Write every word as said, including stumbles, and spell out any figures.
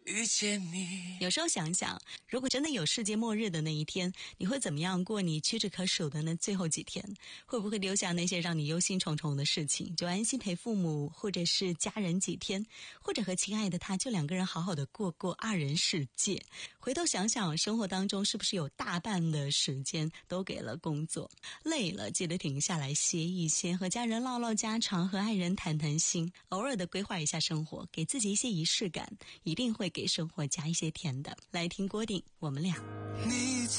遇见你。 有时候想想，如果真的有世界末日的那一天，你会怎么样过你屈指可数的那最后几天？会不会留下那些让你忧心忡忡的事情，就安心陪父母或者是家人几天，或者和亲爱的他就两个人好好的过过二人世界？回头想想，生活当中是不是有大半的时间都给了工作？累了记得停下来歇一歇，和家人唠唠家常，和爱人谈谈心，偶尔的规划一下生活，给自己一些仪式感，一定会给生活加一些甜的。来听郭顶，我们俩。 你